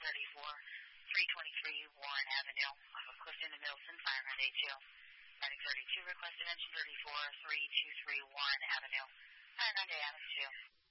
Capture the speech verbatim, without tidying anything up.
thirty-four, three twenty-three Warren Avenue. Clifton and Middleton, Fireman Day two. Medic thirty-two, requested engine thirty-four, three twenty-three Warren Avenue. Fireman Day Adams two.